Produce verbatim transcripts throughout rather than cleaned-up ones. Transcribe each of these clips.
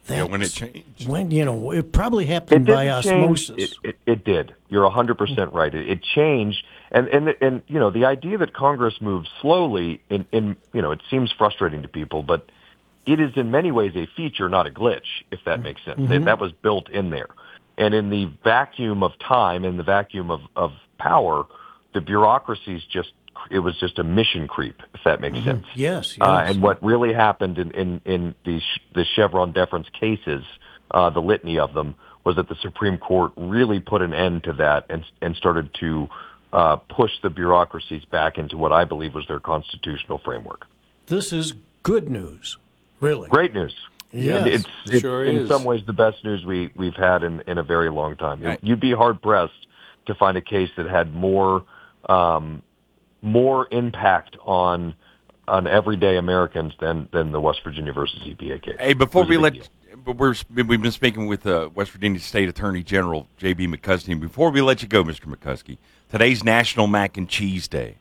Yeah, when it changed. When, you know, it probably It happened didn't by osmosis. change. It, it, it did. You're one hundred percent right. It, it changed. And, and, and, you know, the idea that Congress moves slowly, in, in, you know, it seems frustrating to people, but it is in many ways a feature, not a glitch, if that makes sense. Mm-hmm. That, that was built in there. And in the vacuum of time, in the vacuum of, of power, the bureaucracies just, it was just a mission creep, if that makes Mm-hmm. sense. Yes, yes. Uh, and what really happened in, in, in the, the Chevron deference cases, uh, the litany of them, was that the Supreme Court really put an end to that and, and started to uh, push the bureaucracies back into what I believe was their constitutional framework. This is good news, really. Great news. Yes, And it's, it's sure in is. some ways the best news we, we've had in, in a very long time. Right. You'd be hard-pressed to find a case that had more um, more impact on on everyday Americans than, than the West Virginia versus E P A case. Hey, before It was a we big let, deal. but we're we've been speaking with uh, West Virginia State Attorney General J B McCuskey. Before we let you go, Mister McCuskey, today's National Mac and Cheese Day.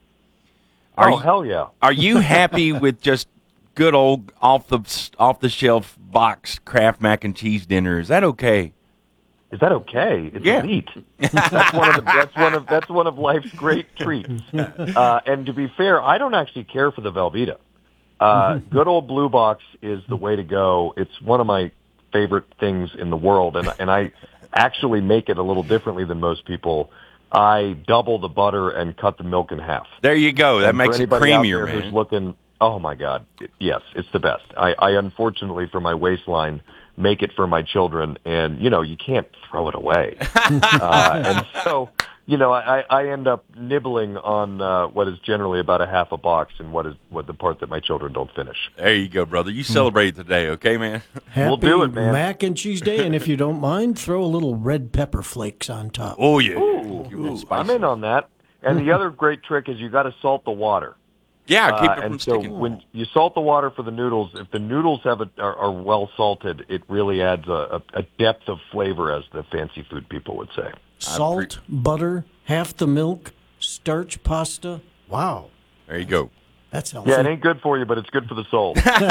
Are Oh, you, hell yeah. Are you happy with just good old off the off the shelf box Kraft mac and cheese dinner? Is that okay? Is that okay? It's Yeah. elite. That's one of the, that's one of that's one of life's great treats. Uh, and to be fair, I don't actually care for the Velveeta. Uh, good old Blue Box is the way to go. It's one of my favorite things in the world, and and I actually make it a little differently than most people. I double the butter and cut the milk in half. There you go. That And makes for it anybody out creamier, there man. Who's looking? Oh my God! It- yes, it's the best. I, I unfortunately, for my waistline, make it for my children, and you know you can't throw it away. uh, and so, you know, I, I end up nibbling on uh, what is generally about a half a box, and what is what the part that my children don't finish. There you go, brother. You celebrate today, okay, man? Happy We'll do it, man. Mac and Cheese Day, and if you don't mind, throw a little red pepper flakes on top. Oh yeah. Ooh, Give it a little I'm spice. in on that. And the other great trick is you got to salt the water. Yeah, keep Uh, it from and so sticking. when you salt the water for the noodles, if the noodles have a, are, are well salted, it really adds a, a, a depth of flavor, as the fancy food people would say. Salt, butter, half the milk, starch pasta. Wow, There you go. that's healthy. Yeah, it ain't good for you, but it's good for the soul.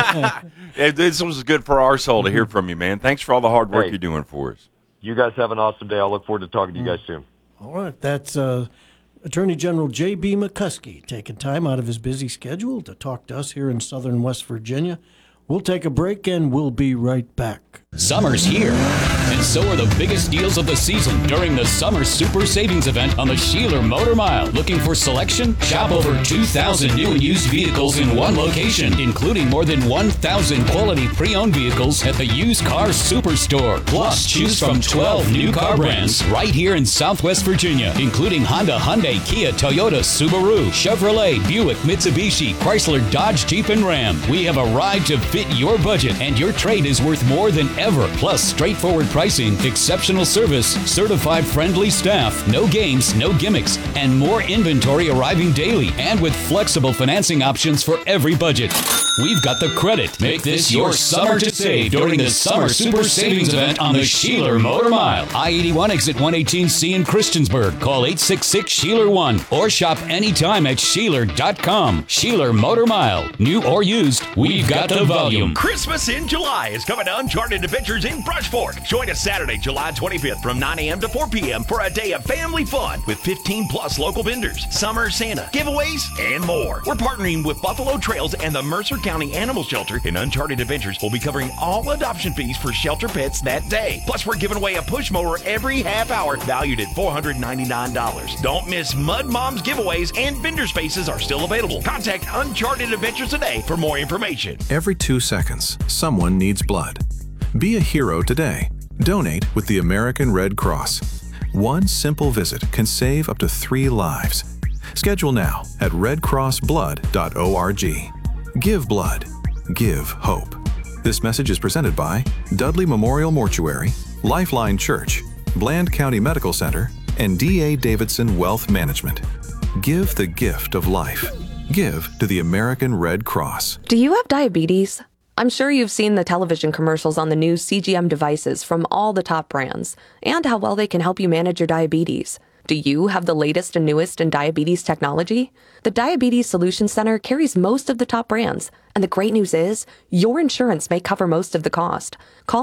Hey, this was good for our soul to hear from you, man. Thanks for all the hard work Hey. you're doing for us. You guys have an awesome day. I'll look forward to talking to you guys soon. All right, that's uh, Attorney General J B McCuskey taking time out of his busy schedule to talk to us here in southern West Virginia. We'll take a break and we'll be right back. Summer's here, and so are the biggest deals of the season during the Summer Super Savings Event on the Sheeler Motor Mile. Looking for selection? Shop over two thousand new and used vehicles in one location, including more than one thousand quality pre-owned vehicles at the Used Car Superstore. Plus, choose from twelve new car brands right here in Southwest Virginia, including Honda, Hyundai, Kia, Toyota, Subaru, Chevrolet, Buick, Mitsubishi, Chrysler, Dodge, Jeep, and Ram. We have a ride to fit your budget, and your trade is worth more than ever. Plus, straightforward pricing, exceptional service, certified friendly staff, no games, no gimmicks, and more inventory arriving daily, and with flexible financing options for every budget. We've got the credit. Make this your summer to save during the Summer Super Savings Event on the Sheeler Motor Mile. I eighty-one exit one eighteen C in Christiansburg. Call eight six six, Sheeler one or shop anytime at Sheeler dot com. Sheeler Motor Mile. New or used, we've got the volume. Christmas in July is coming to Uncharted Adventures in Brush Fork. Join us Saturday, July twenty-fifth from nine a.m. to four p.m. for a day of family fun with fifteen plus local vendors, summer Santa, giveaways, and more. We're partnering with Buffalo Trails and the Mercer County Animal Shelter, and Uncharted Adventures will be covering all adoption fees for shelter pets that day. Plus, we're giving away a push mower every half hour valued at four hundred ninety-nine dollars. Don't miss Mud Moms giveaways, and vendor spaces are still available. Contact Uncharted Adventures today for more information. Every two seconds, someone needs blood. Be a hero today. Donate with the American Red Cross. One simple visit can save up to three lives. Schedule now at red cross blood dot org. Give blood. Give hope. This message is presented by Dudley Memorial Mortuary, Lifeline Church, Bland County Medical Center, and D A Davidson Wealth Management. Give the gift of life. Give to the American Red Cross. Do you have diabetes? I'm sure you've seen the television commercials on the new C G M devices from all the top brands and how well they can help you manage your diabetes. Do you have the latest and newest in diabetes technology? The Diabetes Solution Center carries most of the top brands, and the great news is your insurance may cover most of the cost. Call